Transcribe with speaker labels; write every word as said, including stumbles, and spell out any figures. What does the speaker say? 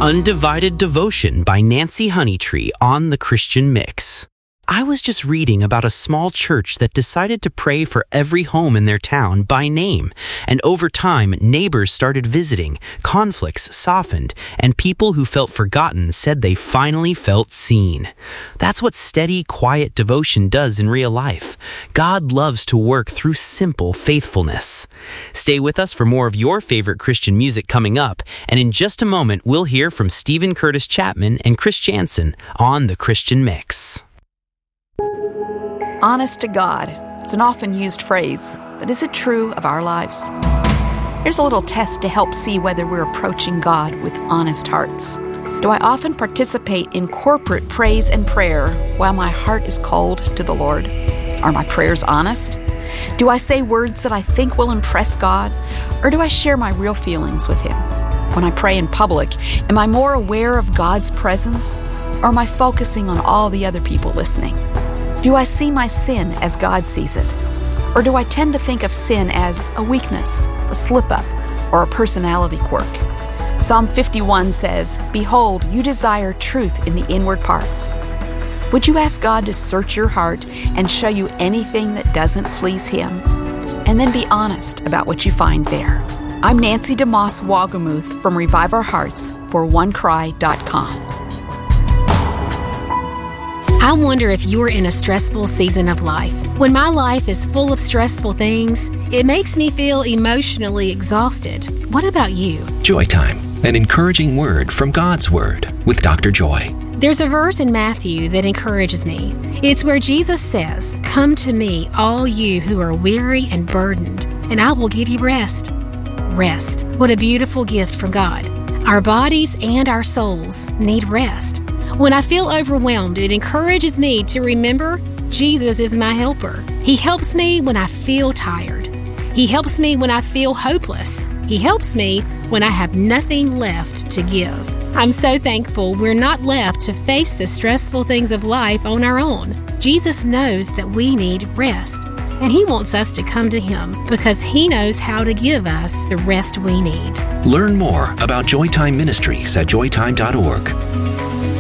Speaker 1: Undivided Devotion by Nancy Honeytree on the Christian Mix. I was just reading about a small church that decided to pray for every home in their town by name, and over time, neighbors started visiting, conflicts softened, and people who felt forgotten said they finally felt seen. That's what steady, quiet devotion does in real life. God loves to work through simple faithfulness. Stay with us for more of your favorite Christian music coming up, and in just a moment, we'll hear from Stephen Curtis Chapman and Chris Jansen on the Christian Mix.
Speaker 2: Honest to God. It's an often used phrase, but is it true of our lives? Here's a little test to help see whether we're approaching God with honest hearts. Do I often participate in corporate praise and prayer while my heart is cold to the Lord? Are my prayers honest? Do I say words that I think will impress God, or do I share my real feelings with Him? When I pray in public, am I more aware of God's presence, or am I focusing on all the other people listening? Do I see my sin as God sees it? Or do I tend to think of sin as a weakness, a slip-up, or a personality quirk? Psalm fifty-one says, "Behold, you desire truth in the inward parts." Would you ask God to search your heart and show you anything that doesn't please Him? And then be honest about what you find there. I'm Nancy DeMoss Wagamuth from Revive Our Hearts for one cry dot com.
Speaker 3: I wonder if you're in a stressful season of life. When my life is full of stressful things, it makes me feel emotionally exhausted. What about you?
Speaker 4: Joy Time, an encouraging word from God's Word with Doctor Joy.
Speaker 3: There's a verse in Matthew that encourages me. It's where Jesus says, "Come to me, all you who are weary and burdened, and I will give you rest." Rest. What a beautiful gift from God. Our bodies and our souls need rest. When I feel overwhelmed, it encourages me to remember Jesus is my helper. He helps me when I feel tired. He helps me when I feel hopeless. He helps me when I have nothing left to give. I'm so thankful we're not left to face the stressful things of life on our own. Jesus knows that we need rest, and He wants us to come to Him because He knows how to give us the rest we need.
Speaker 4: Learn more about Joy Time Ministries at joy time dot org.